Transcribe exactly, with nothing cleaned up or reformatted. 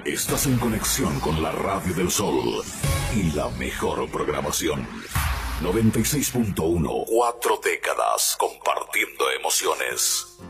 Estás en conexión con la Radio del Sol y la mejor programación. noventa y seis punto uno. Cuatro décadas compartiendo emociones.